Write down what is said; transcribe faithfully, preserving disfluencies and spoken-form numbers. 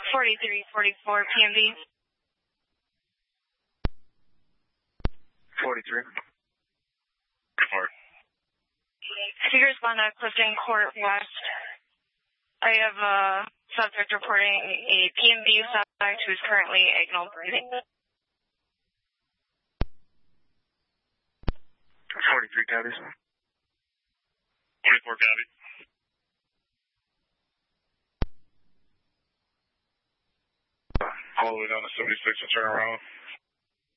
forty-three forty-four P M B. forty-three. Report. If you respond to Clifton Court West, I have a subject reporting a P M B suspect who is currently agonal breathing. forty-three copies. forty-four copy. All the way down to seventy-six and turn around.